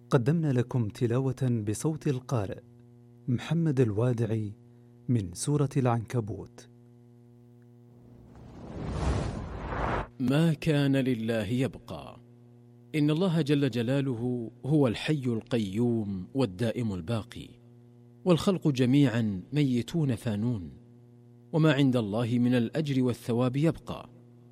قدمنا لكم تلاوة بصوت القارئ محمد الوادعي من سورة العنكبوت. ما كان لله يبقى. إن الله جل جلاله هو الحي القيوم والدائم الباقي، والخلق جميعا ميتون فانون، وما عند الله من الأجر والثواب يبقى،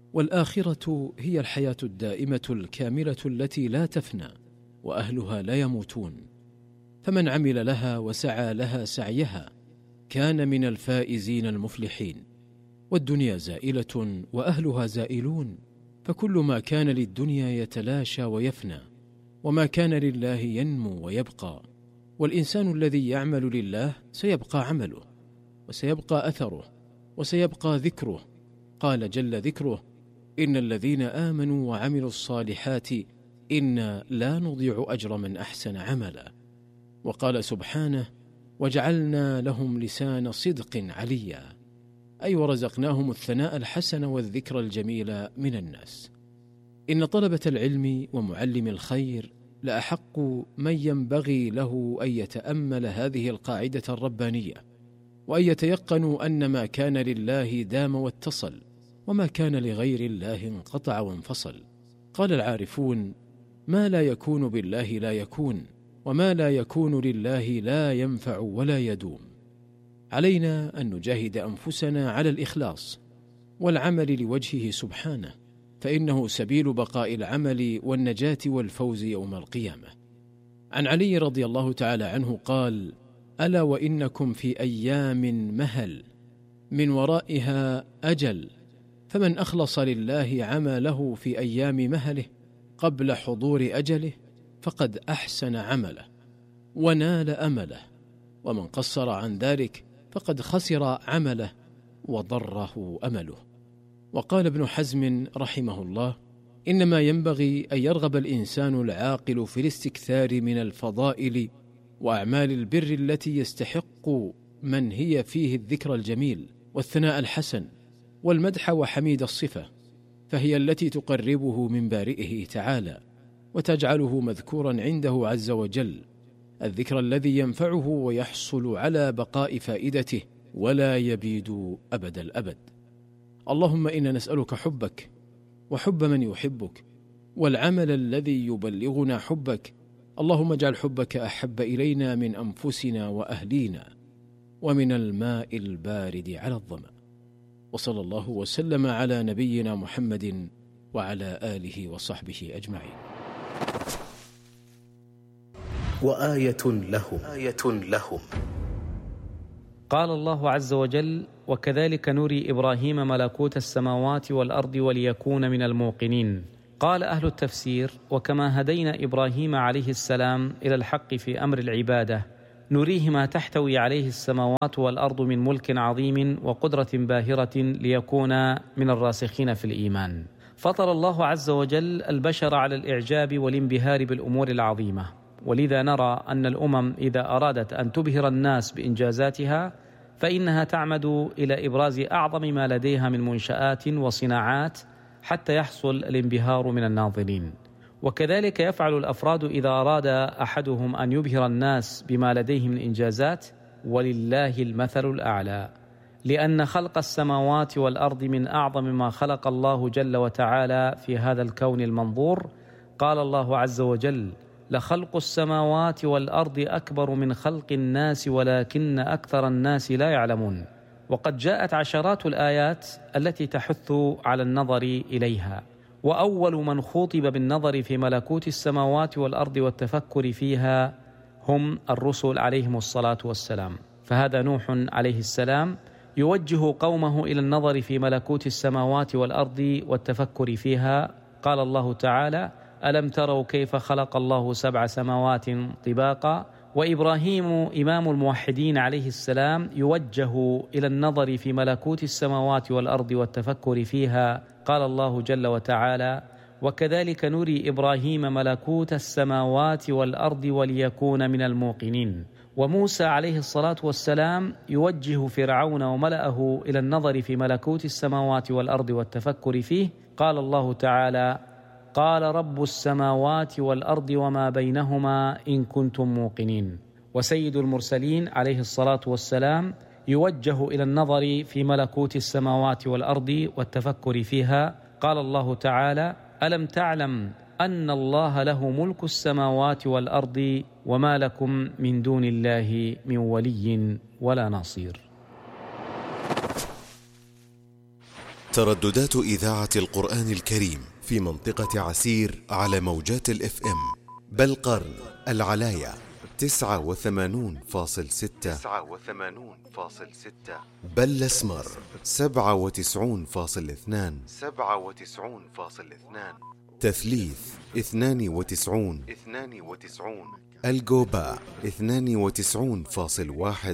والآخرة هي الحياة الدائمة الكاملة التي لا تفنى، وأهلها لا يموتون، فمن عمل لها وسعى لها سعيها كان من الفائزين المفلحين. والدنيا زائلة وأهلها زائلون، فكل ما كان للدنيا يتلاشى ويفنى، وما كان لله ينمو ويبقى. والإنسان الذي يعمل لله سيبقى عمله، وسيبقى أثره، وسيبقى ذكره. قال جل ذكره: إن الذين آمنوا وعملوا الصالحات إنا لا نضيع أجر من أحسن عملا. وقال سبحانه: وجعلنا لهم لسان صدق عليا، أي ورزقناهم الثناء الحسن والذكر الجميل من الناس. إن طلبة العلم ومعلم الخير لأحق من ينبغي له أن يتأمل هذه القاعدة الربانية، وأن يتيقنوا أن ما كان لله دام واتصل، وما كان لغير الله انقطع وانفصل. قال العارفون: ما لا يكون بالله لا يكون، وما لا يكون لله لا ينفع ولا يدوم. علينا أن نجاهد أنفسنا على الإخلاص والعمل لوجهه سبحانه، فإنه سبيل بقاء العمل والنجاة والفوز يوم القيامة. عن علي رضي الله تعالى عنه قال: ألا وإنكم في أيام مهل من ورائها أجل، فمن أخلص لله عمله في أيام مهله قبل حضور أجله فقد أحسن عمله ونال أمله، ومن قصر عن ذلك فقد خسر عمله وضره أمله. وقال ابن حزم رحمه الله: إنما ينبغي أن يرغب الإنسان العاقل في الاستكثار من الفضائل وأعمال البر التي يستحق من هي فيه الذكر الجميل والثناء الحسن والمدح وحميد الصفة، فهي التي تقربه من بارئه تعالى وتجعله مذكورا عنده عز وجل، الذكر الذي ينفعه ويحصل على بقاء فائدته ولا يبيد أبد الأبد. اللهم إنا نسألك حبك وحب من يحبك والعمل الذي يبلغنا حبك. اللهم اجعل حبك أحب إلينا من أنفسنا وأهلينا ومن الماء البارد على الظمأ. وصلى الله وسلم على نبينا محمد وعلى آله وصحبه أجمعين. وآية لهم. قال الله عز وجل: وكذلك نري إبراهيم ملكوت السماوات والأرض وليكون من الموقنين. قال أهل التفسير: وكما هدينا إبراهيم عليه السلام إلى الحق في أمر العبادة نريه ما تحتوي عليه السماوات والأرض من ملك عظيم وقدرة باهرة ليكون من الراسخين في الإيمان. فطر الله عز وجل البشر على الإعجاب والانبهار بالأمور العظيمة، ولذا نرى أن الأمم إذا أرادت أن تبهر الناس بإنجازاتها فإنها تعمد إلى إبراز أعظم ما لديها من منشآت وصناعات حتى يحصل الانبهار من الناظرين. وكذلك يفعل الأفراد إذا أراد أحدهم أن يبهر الناس بما لديه من إنجازات، ولله المثل الأعلى، لأن خلق السماوات والأرض من أعظم ما خلق الله جل وتعالى في هذا الكون المنظور. قال الله عز وجل: لخلق السماوات والأرض أكبر من خلق الناس ولكن أكثر الناس لا يعلمون. وقد جاءت عشرات الآيات التي تحث على النظر إليها، وأول من خوطب بالنظر في ملكوت السماوات والأرض والتفكر فيها هم الرسل عليهم الصلاة والسلام. فهذا نوح عليه السلام يوجه قومه إلى النظر في ملكوت السماوات والأرض والتفكر فيها. قال الله تعالى: ألم تروا كيف خلق الله 7 سماوات طباقا. وإبراهيم إمام الموحدين عليه السلام يوجه إلى النظر في ملكوت السماوات والأرض والتفكر فيها. قال الله جل وتعالى: وكذلك نري إبراهيم ملكوت السماوات والأرض وليكون من الموقنين. وموسى عليه الصلاة والسلام يوجه فرعون وملأه إلى النظر في ملكوت السماوات والأرض والتفكر فيه. قال الله تعالى: قال رب السماوات والأرض وما بينهما إن كنتم موقنين. وسيد المرسلين عليه الصلاة والسلام يوجه إلى النظر في ملكوت السماوات والأرض والتفكر فيها. قال الله تعالى: ألم تعلم أن الله له ملك السماوات والأرض وما لكم من دون الله من ولي ولا نصير. ترددات إذاعة القرآن الكريم في منطقة عسير على موجات الFM: بالقرن، العلاية 89.6، بالأسمر 97.2، تثليث 92، الجوباء 92.1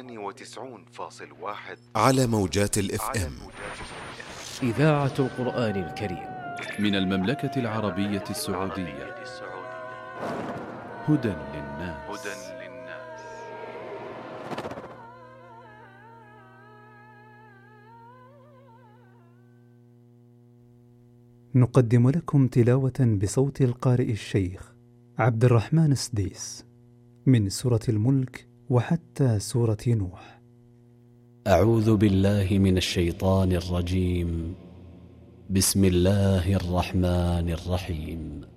على موجات الFM. إذاعة القرآن الكريم من المملكة العربية السعودية. هدى للناس. نقدم لكم تلاوة بصوت القارئ الشيخ عبد الرحمن السديس من سورة الملك وحتى سورة نوح. أعوذ بالله من الشيطان الرجيم. بسم الله الرحمن الرحيم.